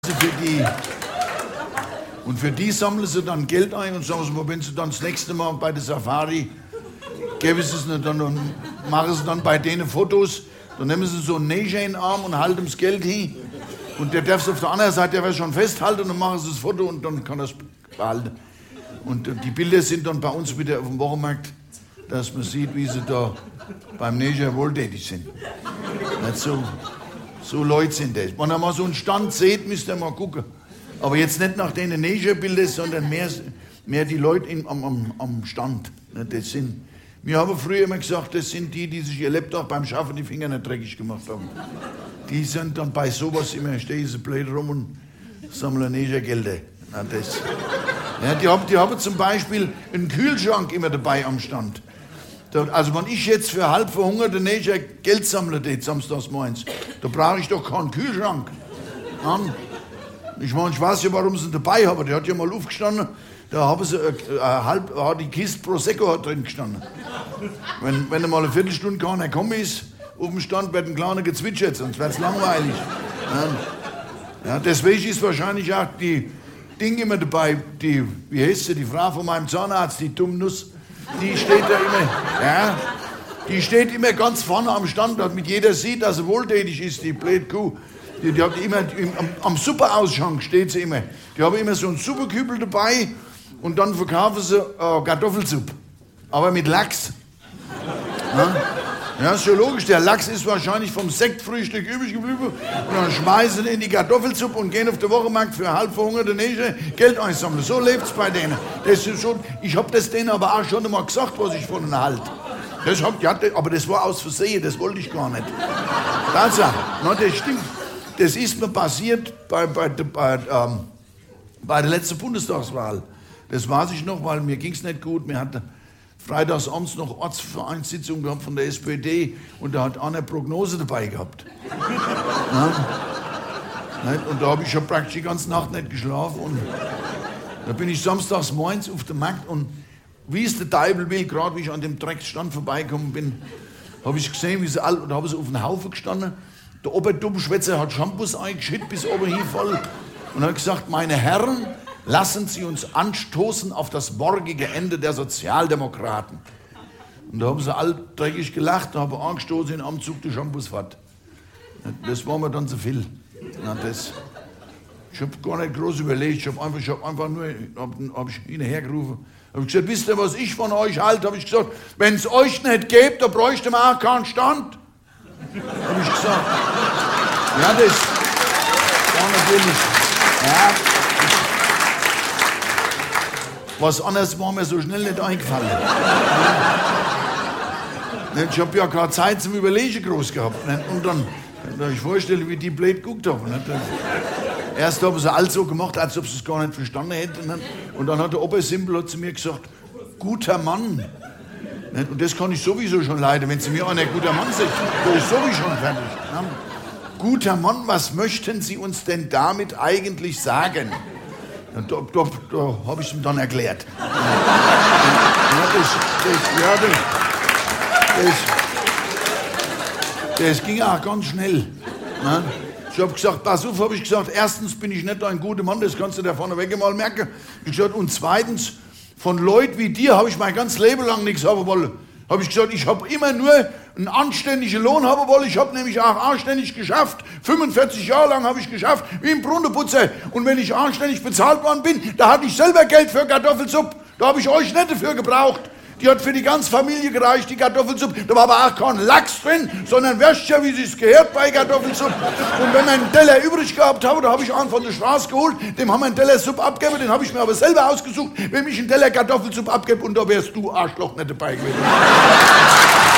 Für die sammeln sie dann Geld ein und sagen sie mal, wenn sie dann das nächste Mal bei der Safari geben sie es nicht dann und machen sie dann bei denen Fotos, dann nehmen sie so einen Neger in den Arm und halten das Geld hin und der darf es auf der anderen Seite der schon festhalten und dann machen sie das Foto und dann kann er es behalten. Und die Bilder sind dann bei uns wieder auf dem Wochenmarkt, dass man sieht, wie sie da beim Neger wohltätig sind. Nicht so Leute sind das. Wenn ihr mal so einen Stand seht, müsst ihr mal gucken. Aber jetzt nicht nach den Neger-Bildern, sondern mehr die Leute am Stand. Wir haben früher immer gesagt, das sind die sich ihr Lebtag beim Schaffen die Finger nicht dreckig gemacht haben. Die sind dann bei sowas immer, stehen sie blöd rum und sammeln Negergelder. Die haben zum Beispiel einen Kühlschrank immer dabei am Stand. Also wenn ich jetzt für halb verhungerte Neger Geld sammle, samstags morgens, da brauche ich doch keinen Kühlschrank. Ich weiß ja, warum sie ihn dabei haben. Der hat ja mal aufgestanden, da haben sie die Kiste Prosecco drin gestanden. Wenn mal eine Viertelstunde keiner gekommen ist, auf dem Stand wird ein kleiner gezwitschert, sonst wird es langweilig. Ja, deswegen ist wahrscheinlich auch die Ding immer dabei, wie heißt sie, die Frau von meinem Zahnarzt, die Dummnuss, die steht da immer, ja, die steht immer ganz vorne am Stand, damit jeder sieht, dass sie wohltätig ist, die blöde Kuh. Die hat immer, am Suppeausschank steht sie immer. Die haben immer so einen Suppekübel dabei und dann verkaufen sie Kartoffelsuppe. Aber mit Lachs. Ja, ist schon logisch. Der Lachs ist wahrscheinlich vom Sektfrühstück übrig geblieben. Und dann schmeißen sie in die Kartoffelsuppe und gehen auf den Wochenmarkt für halb verhungerte Neger Geld einsammeln. So läuft's bei denen. Das ist schon, ich habe das denen aber auch schon einmal gesagt, was ich von ihnen halte. Aber das war aus Versehen, das wollte ich gar nicht. Tatsache, das stimmt. Das ist mir passiert bei der letzten Bundestagswahl. Das weiß ich noch, weil mir ging es nicht gut. Wir hatten freitagsabends noch Ortsvereinssitzung gehabt von der SPD und da hat einer Prognose dabei gehabt. Und da habe ich schon praktisch die ganze Nacht nicht geschlafen. Und da bin ich samstags morgens auf dem Markt und wie es der Teufel will, gerade wie ich an dem Drecksstand vorbeigekommen bin, habe ich gesehen, wie sie alle, da haben sie auf den Haufen gestanden. Der Oberdummschwätzer hat Shampoos eingeschüttet bis oben hin voll und hat gesagt, meine Herren, lassen Sie uns anstoßen auf das morgige Ende der Sozialdemokraten. Und da haben sie alle dreckig gelacht, da haben wir angestoßen in Amzug die Shampoos fort. Das war mir dann zu viel. Ich habe gar nicht groß überlegt, ich habe einfach nur ihn hergerufen. Habe gesagt, wisst ihr, was ich von euch halte? Habe ich gesagt, wenn es euch nicht gibt, dann bräuchte man auch keinen Stand. Habe ich gesagt. Ja, das war natürlich. Ja. Was anderes war mir so schnell nicht eingefallen. Ich habe ja keine Zeit zum Überlegen groß gehabt. Und dann ich vorstelle, wie die blöd geguckt haben. Erst haben sie alles so gemacht, als ob sie es gar nicht verstanden hätten. Und dann hat der Obersimpel zu mir gesagt, guter Mann. Und das kann ich sowieso schon leiden. Wenn Sie mir einer guter Mann sagt, bin ich sowieso schon fertig. Guter Mann, was möchten Sie uns denn damit eigentlich sagen? Da habe ich es ihm dann erklärt. Das ging auch ganz schnell. Ich habe gesagt, pass auf, habe ich gesagt, erstens bin ich nicht ein guter Mann, das kannst du da vorneweg mal merken. Ich gesagt, und zweitens, von Leuten wie dir habe ich mein ganzes Leben lang nichts haben wollen. Habe ich gesagt, ich habe immer nur einen anständigen Lohn haben wollen. Ich habe nämlich auch anständig geschafft. 45 Jahre lang habe ich geschafft, wie ein Brunnenputzer. Und wenn ich anständig bezahlt worden bin, da hatte ich selber Geld für Kartoffelsuppe. Da habe ich euch nicht dafür gebraucht. Die hat für die ganze Familie gereicht, die Kartoffelsuppe. Da war aber auch kein Lachs drin, sondern Würstchen, wie es gehört bei Kartoffelsuppe. Und wenn wir einen Teller übrig gehabt haben, da habe ich einen von der Straße geholt, dem haben wir einen Teller Suppe abgegeben, den habe ich mir aber selber ausgesucht, wenn ich einen Teller Kartoffelsuppe abgebe und da wärst du, Arschloch, nicht dabei gewesen.